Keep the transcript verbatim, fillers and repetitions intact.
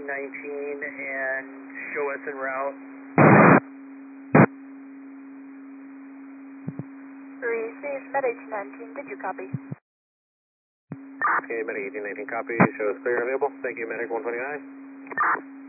nineteen and show us en route. Receive Med eighteen nineteen, did you copy? Okay, Medic eighteen nineteen copy, show us clear available. Thank you, Medic one twenty-nine.